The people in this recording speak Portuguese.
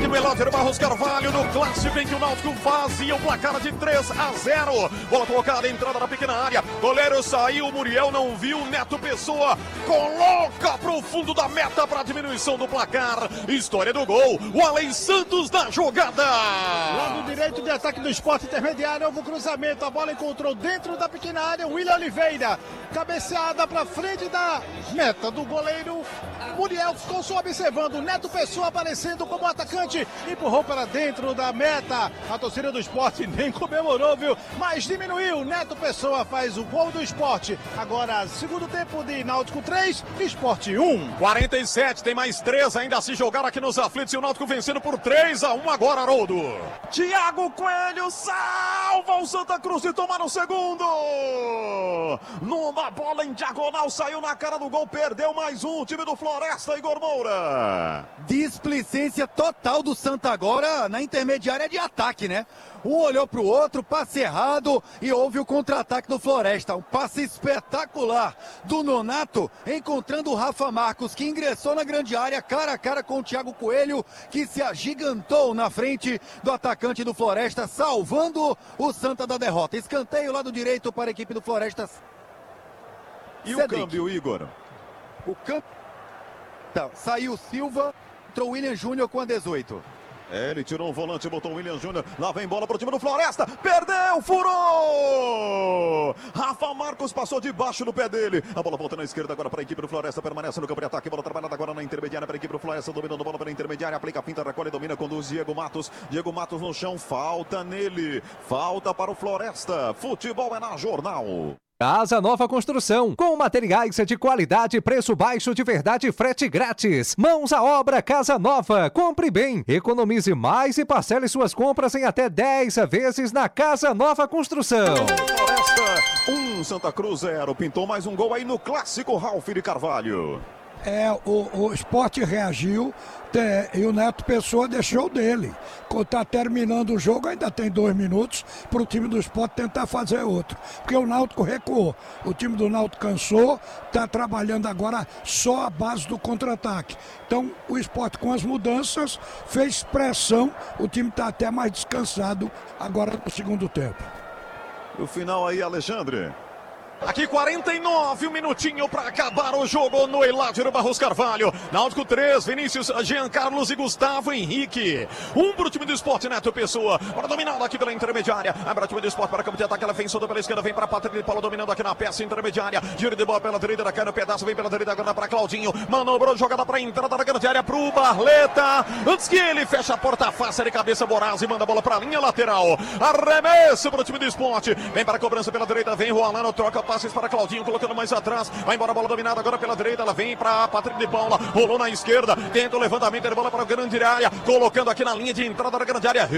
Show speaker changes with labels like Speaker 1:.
Speaker 1: aqui no Elódio Barros Carvalho, no clássico em que o Náutico fazia o placar de 3-0. Bola colocada, entrada na pequena área. Goleiro saiu, Muriel não viu. Neto Pessoa coloca pro fundo da meta para diminuição do placar. História do gol. O Alen Santos da jogada.
Speaker 2: Lado direito de ataque do Sport Intermediário. Houve o cruzamento. A bola encontrou dentro da pequena área. William Oliveira. Cabeceada para frente da meta do goleiro. Muriel ficou só observando. Neto Pessoa aparecendo como atacante. Empurrou para dentro da meta. A torcida do Sport nem comemorou, viu? Mas diminuiu. Neto Pessoa faz o gol do Sport. Agora, segundo tempo de Náutico 3, Sport 1.
Speaker 1: 47, tem mais 3 ainda a se jogar aqui nos aflitos. E o Náutico vencendo por 3-1 agora, Haroldo.
Speaker 3: Thiago Coelho salva o Santa Cruz de tomar o segundo. Numa bola em diagonal, saiu na cara do gol, perdeu mais um. Time do Floresta, Igor Moura.
Speaker 4: Displicência total do Santa agora na intermediária de ataque, né? Um olhou para o outro, passe errado e houve o contra-ataque do Floresta. Um passe espetacular do Nonato, encontrando o Rafa Marcos, que ingressou na grande área, cara a cara com o Thiago Coelho, que se agigantou na frente do atacante do Floresta, salvando o Santa da derrota. Escanteio lado direito para a equipe do Floresta.
Speaker 3: E o câmbio, Igor?
Speaker 4: O câmbio... Então, saiu Silva, entrou o William Júnior com a 18.
Speaker 3: Ele tirou um volante, botou o William Júnior. Lá vem bola pro time do Floresta. Perdeu, furou! Rafa Marcos passou debaixo do pé dele. A bola volta na esquerda agora para a equipe do Floresta. Permanece no campo de ataque. Bola trabalhada agora na intermediária para a equipe do Floresta. Dominando a bola pela intermediária. Aplica a finta, recolhe, domina, conduz Diego Matos. Diego Matos no chão. Falta nele. Falta para o Floresta. Futebol é na Jornal.
Speaker 5: Casa Nova Construção, com materiais de qualidade, preço baixo de verdade e frete grátis. Mãos à obra Casa Nova. Compre bem, economize mais e parcele suas compras em até 10 vezes na Casa Nova Construção.
Speaker 3: Floresta 1, Santa Cruz 0. Pintou mais um gol aí no clássico Ralf de Carvalho.
Speaker 6: O Sport reagiu e o Neto Pessoa deixou dele. Quando está terminando o jogo, ainda tem 2 minutos para o time do Sport tentar fazer outro. Porque o Náutico recuou. O time do Náutico cansou, está trabalhando agora só a base do contra-ataque. Então o Sport, com as mudanças, fez pressão. O time está até mais descansado agora no segundo tempo.
Speaker 3: O final aí, Alexandre.
Speaker 1: Aqui 49, um minutinho para acabar o jogo no Elódio Barros Carvalho. Náutico 3, Vinícius, Jean Carlos e Gustavo Henrique. 1 para o time do Sport, Neto Pessoa. Para dominando aqui pela intermediária. Abre o time do Sport para campo de ataque. Ela vem solta pela esquerda, vem para Patrick de Paulo dominando aqui na peça intermediária. Giro de bola pela direita, da cai no pedaço, vem pela direita agora para Claudinho. Manobrou, jogada para entrada da grande área pro Barleta. Antes que ele fecha a porta fácil de cabeça, Boraz e manda a bola para a linha lateral. Arremesso para o time do Sport. Vem para a cobrança pela direita, vem rolando, troca passes para Claudinho, colocando mais atrás, vai embora a bola dominada agora pela direita, ela vem para Patrick de Paula, rolou na esquerda, tenta o levantamento, ele bola para a grande área, colocando aqui na linha de entrada da grande área.